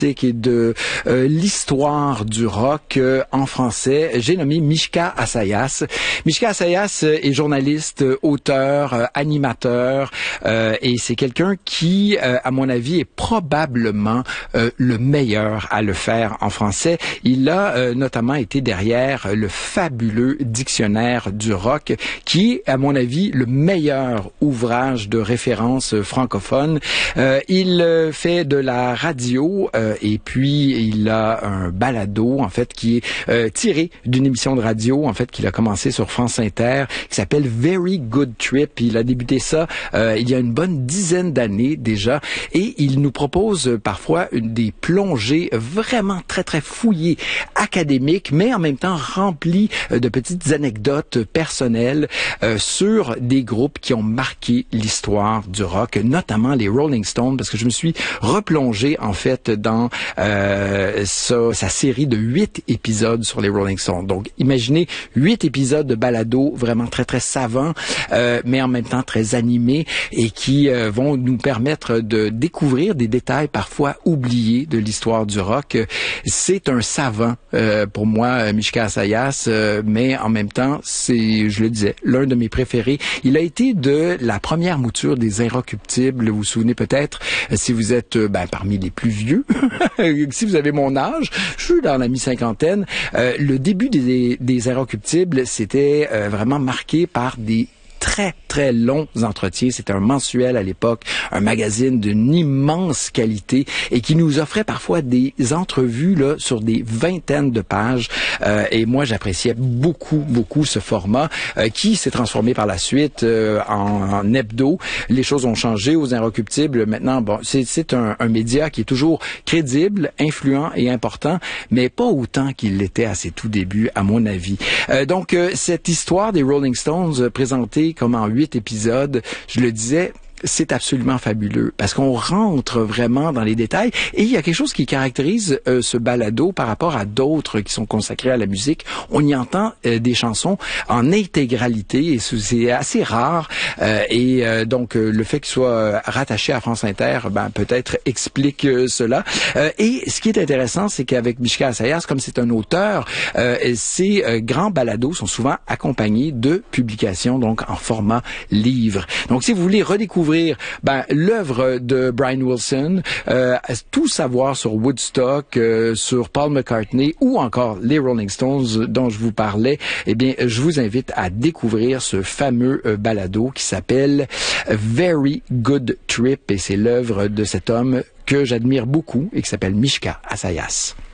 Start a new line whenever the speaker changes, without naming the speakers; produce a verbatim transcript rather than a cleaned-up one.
et de euh, l'histoire du rock euh, en français. J'ai nommé Mishka Assayas. Mishka Assayas est journaliste, auteur, euh, animateur euh, et c'est quelqu'un qui, euh, à mon avis, est probablement euh, le meilleur à le faire en français. Il a euh, notamment été derrière le fabuleux dictionnaire du rock qui est, à mon avis, le meilleur ouvrage de référence francophone. Euh, il euh, fait de la radio euh, et puis il a un balado en fait qui est euh, tiré d'une émission de radio en fait qu'il a commencé sur France Inter qui s'appelle Very Good Trip. Il a débuté ça euh, il y a une bonne dizaine d'années déjà et il nous propose euh, parfois une, des plongées vraiment très très fouillées, académiques, mais en même temps remplies euh, de petites anecdotes personnelles euh, sur des groupes qui ont marqué l'histoire du rock, notamment les Rolling Stones, parce que je me suis replongé en fait dans euh, sa, sa série de huit épisodes sur les Rolling Stones. Donc, imaginez huit épisodes de balado vraiment très, très savants, euh, mais en même temps très animés et qui euh, vont nous permettre de découvrir des détails parfois oubliés de l'histoire du rock. C'est un savant euh, pour moi, Mishka Assayas, euh, mais en même temps, c'est, je le disais, l'un de mes préférés. Il a été de la première mouture des Inrecuptibles. Vous vous souvenez peut-être, si vous êtes ben, parmi les plus vieux, si vous avez mon âge, je suis dans la mi-cinquantaine, euh, le début des, des Inrecuptibles, c'était euh, vraiment marqué par des très, très longs entretiens. C'était un mensuel à l'époque, un magazine d'une immense qualité et qui nous offrait parfois des entrevues là sur des vingtaines de pages. Euh, et moi, j'appréciais beaucoup, beaucoup ce format euh, qui s'est transformé par la suite euh, en, en hebdo. Les choses ont changé aux Inrecuptibles. Maintenant, bon, c'est, c'est un, un média qui est toujours crédible, influent et important, mais pas autant qu'il l'était à ses tout débuts, à mon avis. Euh, donc, euh, cette histoire des Rolling Stones euh, présentée comme en huit épisodes, je le disais, c'est absolument fabuleux parce qu'on rentre vraiment dans les détails et il y a quelque chose qui caractérise euh, ce balado par rapport à d'autres qui sont consacrés à la musique. On y entend euh, des chansons en intégralité et c'est assez rare euh, et euh, donc euh, le fait qu'il soit euh, rattaché à France Inter, ben peut-être explique euh, cela. Euh, et ce qui est intéressant, c'est qu'avec Mishka Assayas, comme c'est un auteur, euh, ces euh, grands balados sont souvent accompagnés de publications donc en format livre. Donc si vous voulez redécouvrir Ben, l'œuvre de Brian Wilson, euh, tout savoir sur Woodstock, euh, sur Paul McCartney ou encore les Rolling Stones dont je vous parlais, eh bien, je vous invite à découvrir ce fameux euh, balado qui s'appelle Very Good Trip et c'est l'œuvre de cet homme que j'admire beaucoup et qui s'appelle Mishka Assayas.